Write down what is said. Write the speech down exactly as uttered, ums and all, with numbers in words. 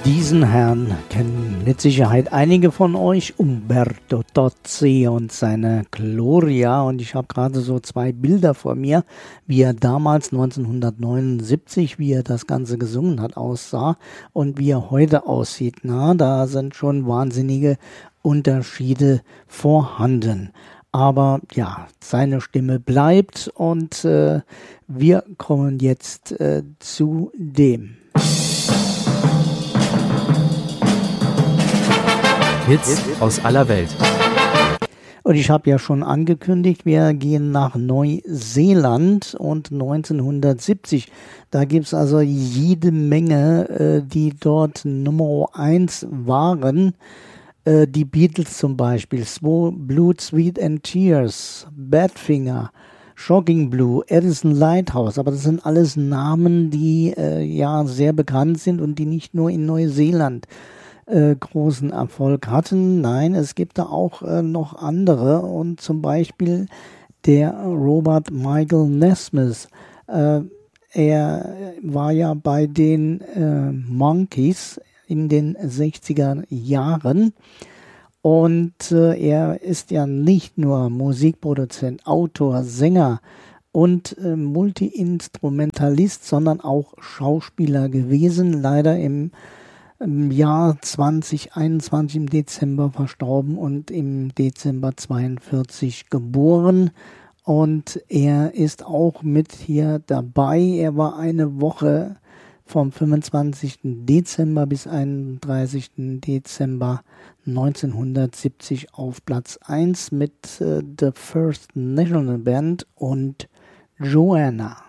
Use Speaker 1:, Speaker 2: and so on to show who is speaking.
Speaker 1: Diesen Herrn kennen mit Sicherheit einige von euch, Umberto Tozzi und seine Gloria. Und ich habe gerade so zwei Bilder vor mir, wie er damals neunzehnhundertneunundsiebzig, wie er das Ganze gesungen hat, aussah und wie er heute aussieht. Na, da sind schon wahnsinnige Unterschiede vorhanden. Aber ja, seine Stimme bleibt und äh, wir kommen jetzt äh, zu dem.
Speaker 2: Hits aus aller Welt.
Speaker 1: Und ich habe ja schon angekündigt, wir gehen nach Neuseeland und neunzehnhundertsiebzig. Da gibt es also jede Menge, äh, die dort Nummer eins waren. Äh, die Beatles zum Beispiel, Blood, Sweat and Tears, Badfinger, Shocking Blue, Edison Lighthouse. Aber das sind alles Namen, die äh, ja sehr bekannt sind und die nicht nur in Neuseeland Äh, großen Erfolg hatten. Nein, es gibt da auch äh, noch andere und zum Beispiel der Robert Michael Nesmith. Äh, er war ja bei den äh, Monkees in den sechziger Jahren und äh, er ist ja nicht nur Musikproduzent, Autor, Sänger und äh, Multi-Instrumentalist, sondern auch Schauspieler gewesen, leider im im Jahr zwanzig einundzwanzig im Dezember verstorben und im Dezember zweiundvierzig geboren. Und er ist auch mit hier dabei. Er war eine Woche vom fünfundzwanzigsten Dezember bis einunddreißigsten Dezember neunzehnhundertsiebzig auf Platz eins mit äh, The First National Band und Joanna.